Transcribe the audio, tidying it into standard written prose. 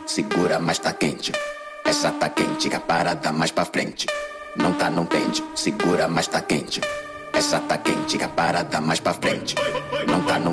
segura, mas tá quente. Essa tá quente, a parada mais pra frente. Não tá, não tende, segura, mas tá quente. Essa tá quente, a parada mais pra frente. Não tá, não